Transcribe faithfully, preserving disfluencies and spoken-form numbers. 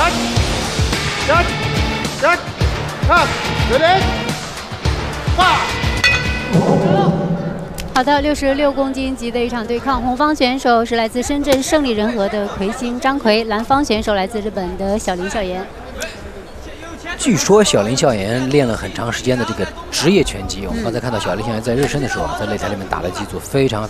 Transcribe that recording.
Set. Set. Set. Cut. Ready. Fire. 好的，六十六公斤级的一场对抗，红方选手是来自深圳胜利人和的魁星张奎，蓝方选手来自日本的小林孝言。 据说小林孝言练了很长时间的这个职业拳击，我们刚才看到小林孝言在热身的时候，在擂台里面打了几组非常